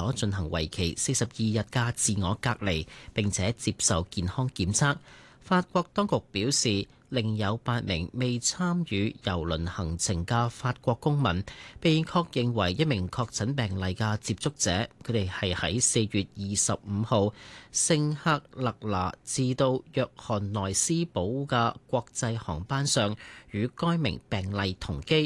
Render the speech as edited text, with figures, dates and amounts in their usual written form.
所進行為期42日嘅自我隔離，並且接受健康檢測。法國當局表示，另有8名未參與郵輪行程嘅法國公民被確認為一名確診病例嘅接觸者。佢哋係喺4月25號聖克勒拿至到約翰內斯堡嘅國際航班上與該名病例同機。